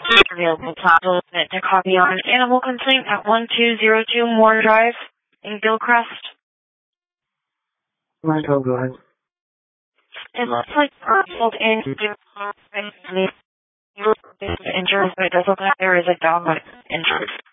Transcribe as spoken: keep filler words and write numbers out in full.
Available title to copy on an animal complaint at one two zero two Moore Drive in Gilcrest. Right, I'll go ahead. It looks like personal injury injured, but it does look like there is a dog injured.